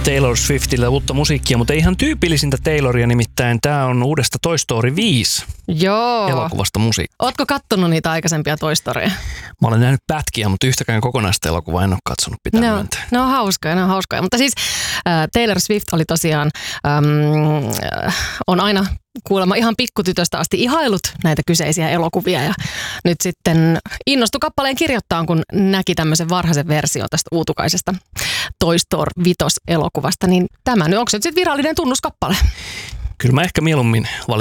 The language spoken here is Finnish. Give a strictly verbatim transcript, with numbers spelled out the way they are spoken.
Taylor Swiftillä uutta musiikkia, mutta ei ihan tyypillisintä Tayloria, nimittäin tämä on uudesta Toy Story viisi Joo. elokuvasta musiikkia. Ootko kattonut niitä aikaisempia Toy Storya? Mä olen nähnyt pätkiä, mutta yhtäkään kokonaista elokuvaa en ole katsonut, pitää No, myöntää. ne on hauskoja, ne on hauskoja. Mutta siis äh, Taylor Swift oli tosiaan, äm, äh, on aina kuulemma ihan pikkutytöstä asti ihailut näitä kyseisiä elokuvia ja nyt sitten innostui kappaleen kirjoittaa, kun näki tämmöisen varhaisen version tästä uutukaisesta Toy Story viisi elokuvasta, niin tämä nyt, onko se nyt sitten virallinen tunnuskappale? Kyllä mä ehkä mieluummin